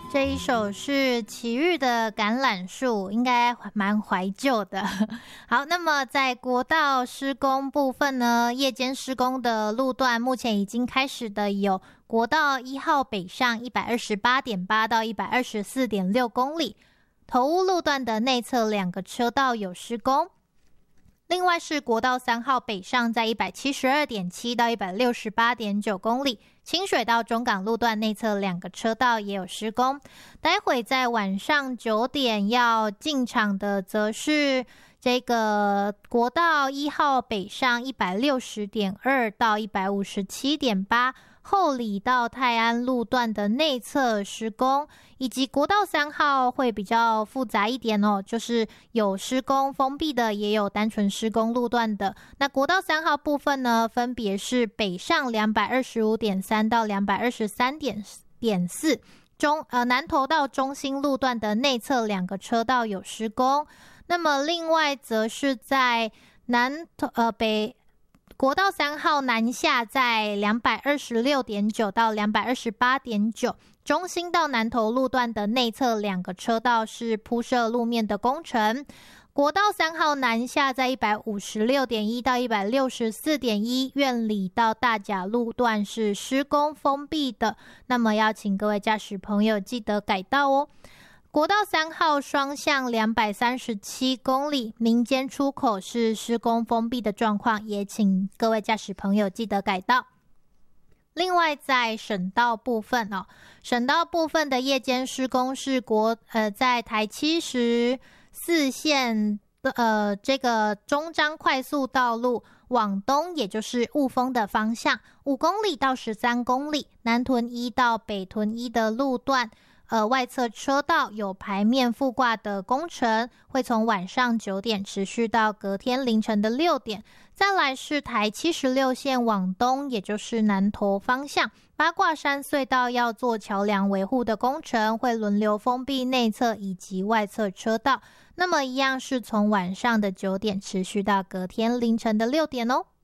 这一首是齐豫的《橄榄树》，应该蛮怀旧的。好，那么在国道施工部分呢，夜间施工的路段目前已经开始的有国道1号北上 128.8 到 124.6 公里，头屋路段的内侧2个车道有施工。另外是国道3号北上在 172.7 到 168.9 公里，清水到中港路段内侧2个车道也有施工。待会在晚上9点要进场的则是这个国道1号北上 160.2 到 157.8，后里到泰安路段的内侧施工，以及国道3号会比较复杂一点哦，就是有施工封闭的，也有单纯施工路段的。那国道3号部分呢，分别是北上 225.3 到 223.4，南投到中心路段的内侧2个车道有施工。那么另外则是在国道3号南下在 226.9 到 228.9， 中心到南投路段的内侧2个车道是铺设路面的工程。国道3号南下在 156.1 到 164.1， 苑里到大甲路段是施工封闭的，那么要请各位驾驶朋友记得改道哦。国道3号双向237公里，民间出口是施工封闭的状况，也请各位驾驶朋友记得改道。另外在省道部分省道部分的夜间施工是在台74线这个中彰快速道路往东，也就是雾峰的方向5公里到13公里，南屯1到北屯1的路段外侧车道有排面覆挂的工程，会从晚上9点持续到隔天凌晨的6点。再来是台76线往东，也就是南投方向八卦山隧道要做桥梁维护的工程，会轮流封闭内侧以及外侧车道。那么一样是从晚上的9点持续到隔天凌晨的6点哦。